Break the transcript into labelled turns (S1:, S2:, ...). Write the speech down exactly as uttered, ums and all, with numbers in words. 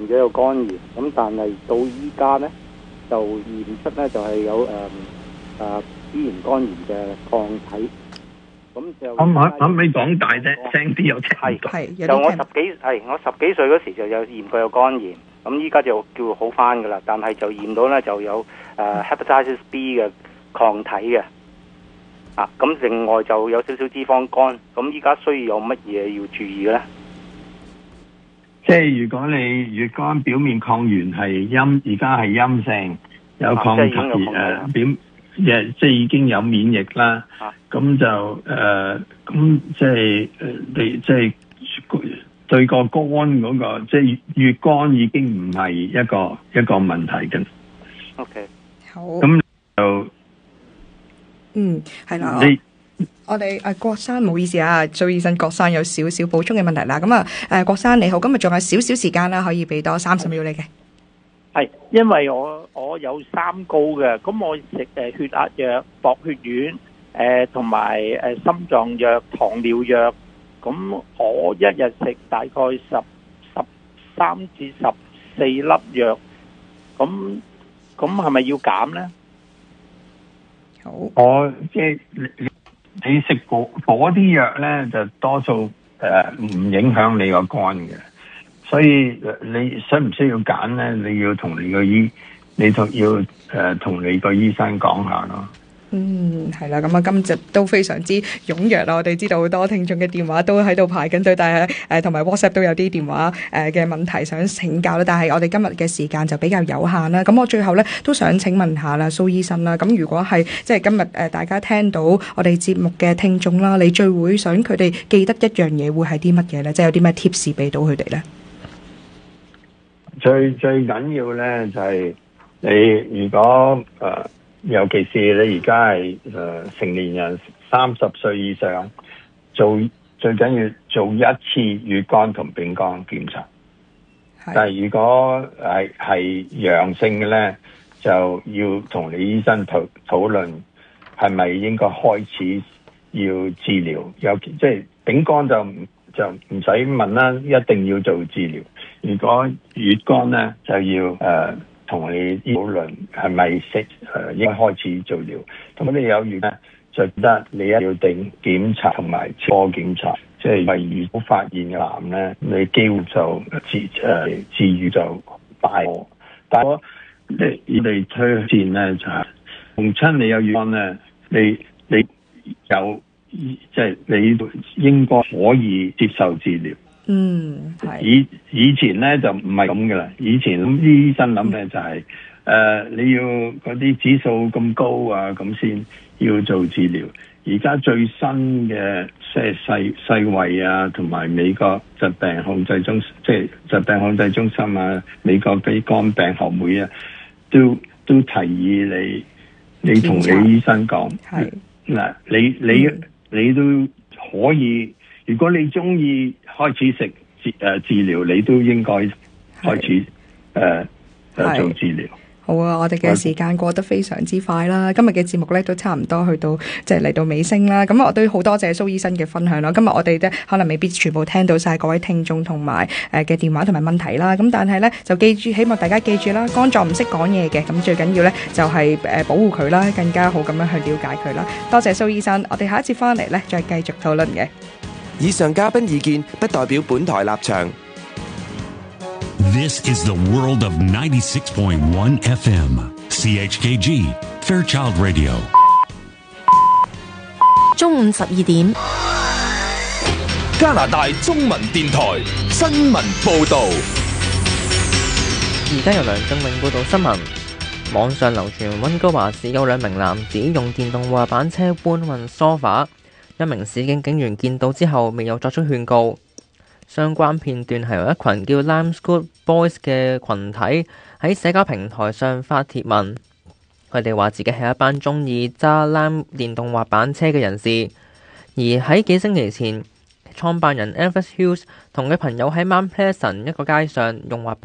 S1: 咗有肝炎，咁但係到依家咧就驗出咧就係有誒誒支原肝炎嘅抗體。咁就
S2: 可唔可可唔可以講大聲聲啲？有聽唔到？
S1: 係就我十幾係我十幾歲嗰時就有驗過有肝炎，咁依家就叫好翻噶啦。但係就驗到咧就有誒、呃、Hepatitis B 嘅抗體嘅。啊，咁另外就有少少脂肪肝。咁依家需要有乜嘢要注意嘅咧？
S2: 即係如果你乙肝表面抗原係陰，而家係陰性，有抗體誒、啊、表。即係已經有免疫啦，咁、啊、就誒，咁即係誒，你即係對個肝嗰、那個，即係乙肝已經唔係一個一個問題嘅。
S1: OK，
S3: 好。
S2: 咁就
S3: 嗯，係啦。
S2: 你
S3: 我哋誒郭生，唔好意思啊，蘇醫生，郭生有少少補充嘅問題啦。咁啊，誒郭生你好，今日仲有少少時間啦，可以俾多三十秒你嘅。
S4: 係，因為我我有三高嘅，咁我食誒血壓藥、薄血丸，誒同埋誒心臟藥、糖尿藥，咁我一日食大概十十三至十四粒藥，咁咁係咪要減咧？
S3: 好，
S2: 我即係你你食嗰嗰啲藥咧，就多數誒唔影響你個肝嘅。所以你需唔需要揀咧？你要同你個醫，你同要誒同、呃、你個醫生講下咯。
S3: 嗯，係啦，咁啊，今日都非常之踴躍啦。我哋知道好多聽眾嘅電話都喺度排緊隊，但係誒同埋 WhatsApp 都有啲電話誒嘅問題想請教啦。但係我哋今日嘅時間就比較有限啦。咁我最後咧都想請問下啦，蘇醫生啦。咁如果係即係今日誒大家聽到我哋節目嘅聽眾啦，你最會想佢哋記得一樣嘢會係啲乜嘢咧？即係有啲咩 tips 俾到佢哋咧？
S2: 最最緊要咧就係、是、你如果誒、呃，尤其是你而家係誒成年人三十歲以上，做最緊要做一次乙肝同丙肝檢查。但係如果係係陽性嘅咧，就要同你醫生討討論係咪應該開始要治療。有即係丙肝就唔就唔使問啦，一定要做治療。如果乙肝咧，就要誒同、呃、你討論係咪識誒應該開始做療。咁你有乙咧，就得你一定要定檢查同埋科檢查，即係如果發現嘅癌咧，你機會就治誒、呃、治愈就大。但係我你你哋推薦咧就係逢親你有乙肝咧，你你有即係、就是、你應該可以接受治療。
S3: 嗯，係。
S2: 以以前咧就唔係咁噶啦，以前咁啲醫生諗咧就係、是、誒、呃、你要嗰啲指數咁高啊，咁先要做治療。而家最新嘅即係世世衛啊，同埋美國疾病控制中即係疾病控制中心啊，美國嘅肝病學會啊，都都提議你你同你醫生講，係嗱你你、嗯、你都可以。如果你中意開始食治誒治療，你都應該開始誒誒、呃、做治療。
S3: 好啊！我哋嘅時間過得非常之快啦。今日嘅節目咧都差唔多去到即係嚟到尾聲啦。咁我都好多謝蘇醫生嘅分享啦。今日我哋咧可能未必全部聽到晒各位聽眾同埋誒嘅電話同埋問題啦。咁但係咧就記住，希望大家記住啦，肝臟唔識講嘢嘅，咁最緊要咧就係誒保護佢啦，更加好咁樣去了解佢啦。多謝蘇醫生，我哋下一節翻嚟咧再繼續討論嘅。
S5: 以上嘉賓意見不代表本台立場。
S6: This is the world of ninety-six point one F M, C H K G, Fairchild Radio.
S7: 中午十二點，
S5: 加拿大中文電台新聞報導。
S8: 而家由梁正永報道新聞。網上流傳溫哥華市有兩名男子用電動滑板車搬運梳化。一名市警警員見到之後未有作出勸告。相關片段係由一群叫 Lime School Boys 嘅群體喺社交平台上發帖文。佢哋話自己係一班中意揸 Lime 電動滑板車嘅人士。而喺幾星期前，創辦人 Elvis Hughes 同佢朋友喺 Mount Pleasant 一個街上用滑板